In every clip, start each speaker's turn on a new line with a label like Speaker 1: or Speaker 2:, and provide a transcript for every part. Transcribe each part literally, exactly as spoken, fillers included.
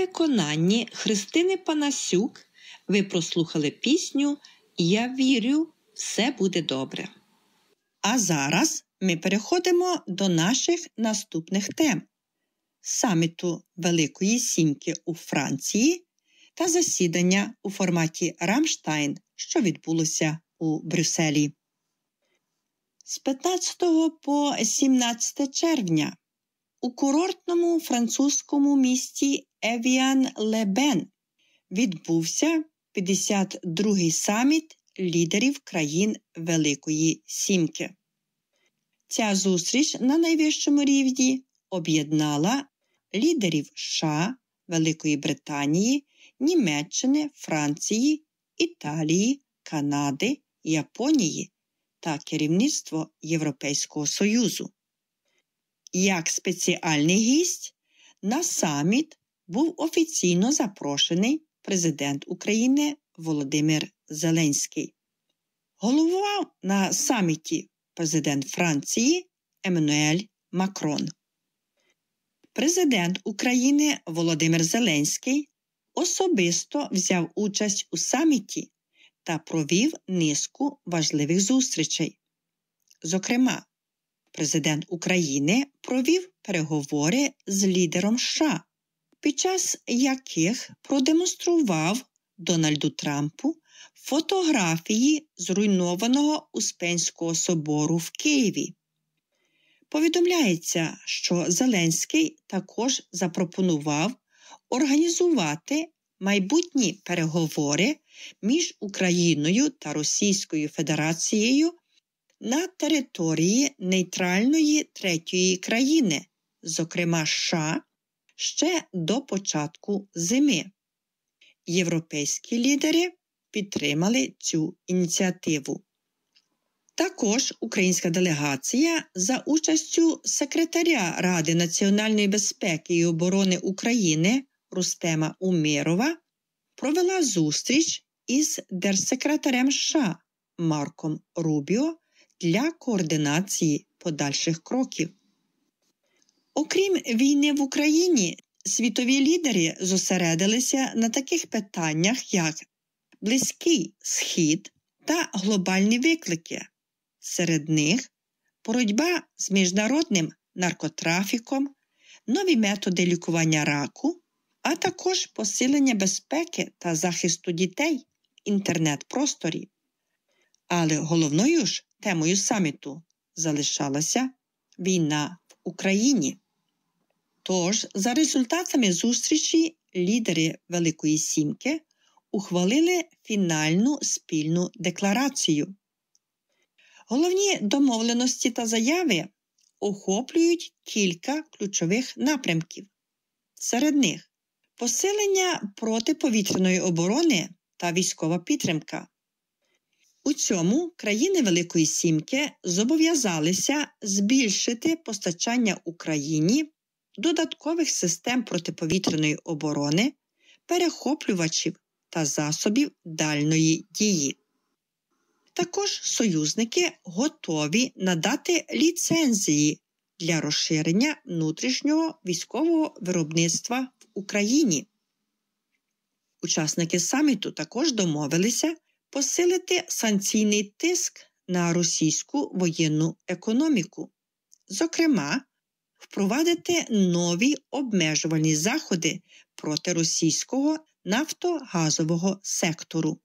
Speaker 1: виконанні Христини Панасюк ви прослухали пісню «Я вірю, все буде добре». А зараз ми переходимо до наших наступних тем – саміту Великої Сімки у Франції та засідання у форматі «Рамштайн», що відбулося у Брюсселі. З п'ятнадцятого по сімнадцяте червня у курортному французькому місті Евіан-ле-Бен відбувся п'ятдесят другий саміт лідерів країн Великої Сімки. Ця зустріч на найвищому рівні об'єднала лідерів США, Великої Британії, Німеччини, Франції, Італії, Канади, Японії та керівництво Європейського Союзу. Як спеціальний гість на саміт був офіційно запрошений президент України Володимир Зеленський. Головував на саміті президент Франції Еммануель Макрон. Президент України Володимир Зеленський особисто взяв участь у саміті та провів низку важливих зустрічей. Зокрема, президент України провів переговори з лідером США, під час яких продемонстрував Дональду Трампу фотографії зруйнованого Успенського собору в Києві. Повідомляється, що Зеленський також запропонував організувати майбутні переговори між Україною та Російською Федерацією на території нейтральної третьої країни, зокрема США, ще до початку зими. Європейські лідери підтримали цю ініціативу. Також українська делегація за участю секретаря Ради національної безпеки і оборони України Рустема Умєрова провела зустріч із держсекретарем США Марком Рубіо для координації подальших кроків. Окрім війни в Україні, світові лідери зосередилися на таких питаннях, як Близький Схід та глобальні виклики. Серед них боротьба з міжнародним наркотрафіком, нові методи лікування раку, а також посилення безпеки та захисту дітей в інтернет-просторі. Але головною ж темою саміту залишалася війна в Україні. Тож, за результатами зустрічі лідери Великої Сімки ухвалили фінальну спільну декларацію. Головні домовленості та заяви охоплюють кілька ключових напрямків. Серед них посилення протиповітряної оборони та військова підтримка. У цьому країни Великої Сімки зобов'язалися збільшити постачання Україні додаткових систем протиповітряної оборони, перехоплювачів та засобів дальної дії. Також союзники готові надати ліцензії для розширення внутрішнього військового виробництва в Україні. Учасники саміту також домовилися посилити санкційний тиск на російську воєнну економіку. Зокрема, впровадити нові обмежувальні заходи проти російського нафтогазового сектору.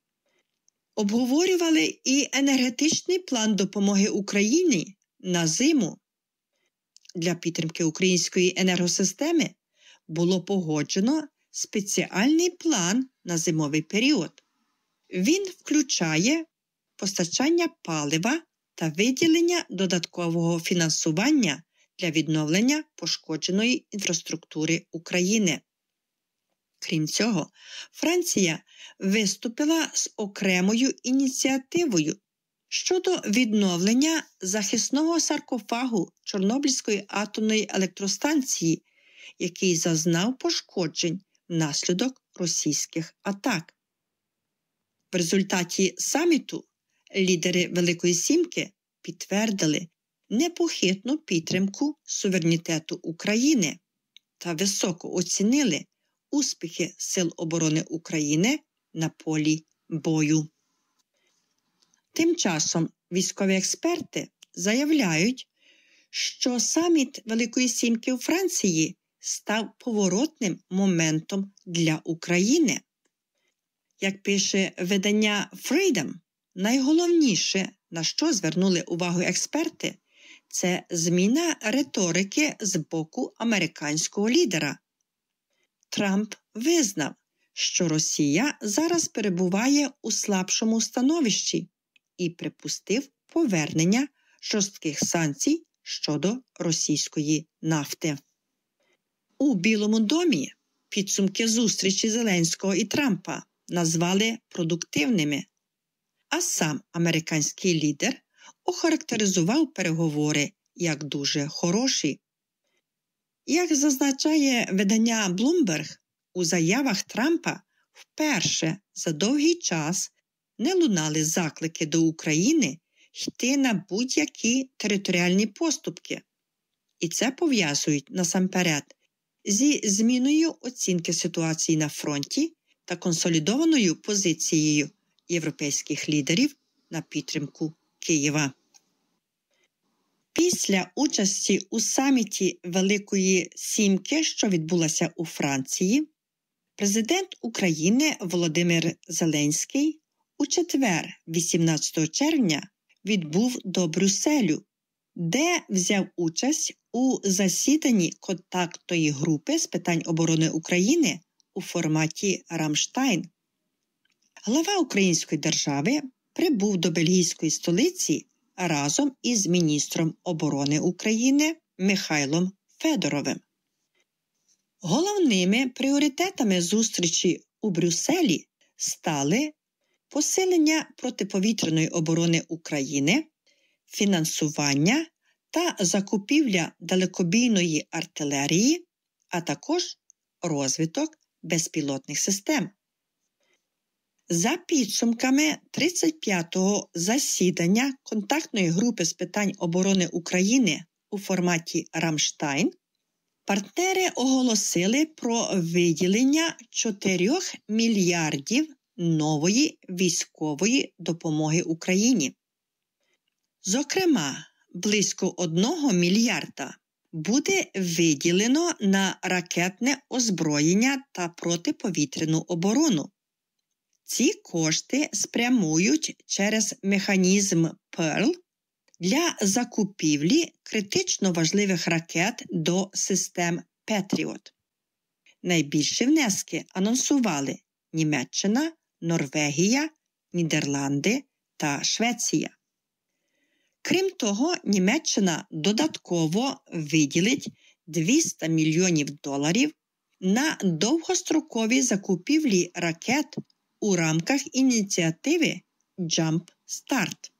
Speaker 1: Обговорювали і енергетичний план допомоги Україні на зиму. Для підтримки української енергосистеми було погоджено спеціальний план на зимовий період. Він включає постачання палива та виділення додаткового фінансування для відновлення пошкодженої інфраструктури України. Крім цього, Франція виступила з окремою ініціативою щодо відновлення захисного саркофагу Чорнобильської атомної електростанції, який зазнав пошкоджень внаслідок російських атак. В результаті саміту лідери Великої Сімки підтвердили непохитну підтримку суверенітету України та високо оцінили успіхи Сил оборони України на полі бою. Тим часом військові експерти заявляють, що саміт Великої Сімки у Франції став поворотним моментом для України. Як пише видання Freedom, найголовніше, на що звернули увагу експерти, це зміна риторики з боку американського лідера. Трамп визнав, що Росія зараз перебуває у слабшому становищі і припустив повернення жорстких санкцій щодо російської нафти. У Білому домі підсумки зустрічі Зеленського і Трампа назвали продуктивними, а сам американський лідер охарактеризував переговори як дуже хороші. Як зазначає видання Bloomberg, у заявах Трампа вперше за довгий час не лунали заклики до України йти на будь-які територіальні поступки. І це пов'язують насамперед зі зміною оцінки ситуації на фронті та консолідованою позицією європейських лідерів на підтримку Києва. Після участі у саміті Великої Сімки, що відбулася у Франції, президент України Володимир Зеленський у четвер, вісімнадцятого червня, відбув до Брюсселю, де взяв участь у засіданні контактної групи з питань оборони України у форматі «Рамштайн». Глава української держави прибув до бельгійської столиці разом із міністром оборони України Михайлом Федоровим. Головними пріоритетами зустрічі у Брюсселі стали посилення протиповітряної оборони України, фінансування та закупівля далекобійної артилерії, а також розвиток безпілотних систем. За підсумками тридцять п'ятого засідання контактної групи з питань оборони України у форматі «Рамштайн», партнери оголосили про виділення чотирьох мільярдів нової військової допомоги Україні. Зокрема, близько одного мільярда буде виділено на ракетне озброєння та протиповітряну оборону. Ці кошти спрямують через механізм «Перл» для закупівлі критично важливих ракет до систем «Петріот». Найбільші внески анонсували Німеччина, Норвегія, Нідерланди та Швеція. Крім того, Німеччина додатково виділить двісті мільйонів доларів на довгострокові закупівлі ракет у рамках ініціативи «Jump Start».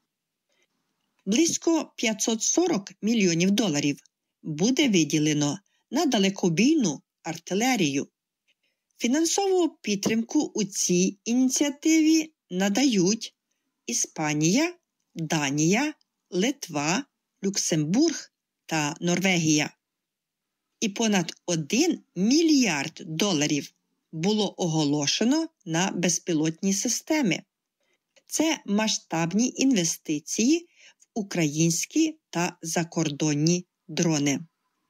Speaker 1: Близько п'ятсот сорок мільйонів доларів буде виділено на далекобійну артилерію. Фінансову підтримку у цій ініціативі надають Іспанія, Данія, Литва, Люксембург та Норвегія. І понад один мільярд доларів було оголошено на безпілотні системи. Це масштабні інвестиції в українські та закордонні дрони.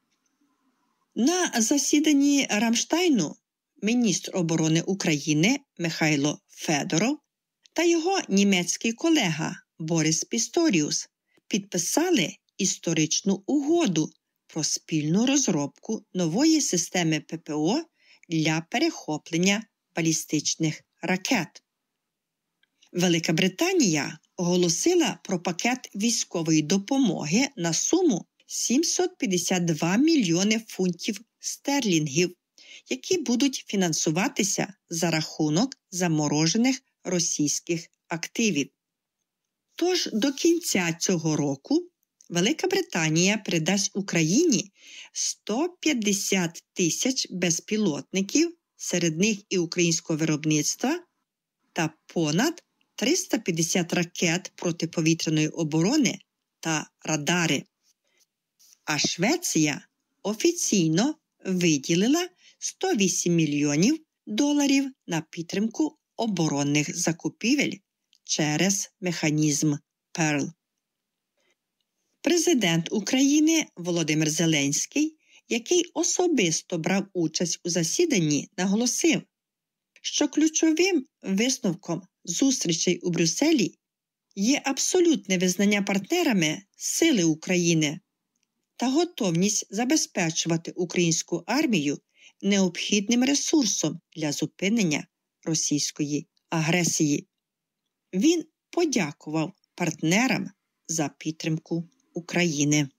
Speaker 1: На засіданні Рамштайну міністр оборони України Михайло Федоров та його німецький колега Борис Пісторіус підписали історичну угоду про спільну розробку нової системи ППО для перехоплення балістичних ракет. Велика Британія оголосила про пакет військової допомоги на суму сімсот п'ятдесят два мільйони фунтів стерлінгів, які будуть фінансуватися за рахунок заморожених російських активів. Тож до кінця цього року Велика Британія передасть Україні сто п'ятдесят тисяч безпілотників, серед них і українського виробництва, та понад триста п'ятдесят ракет протиповітряної оборони та радари. А Швеція офіційно виділила сто вісім мільйонів доларів на підтримку оборонних закупівель через механізм Перл. Президент України Володимир Зеленський, який особисто брав участь у засіданні, наголосив, що ключовим висновком зустрічей у Брюсселі є абсолютне визнання партнерами сили України та готовність забезпечувати українську армію необхідним ресурсом для зупинення російської агресії. Він подякував партнерам за підтримку України.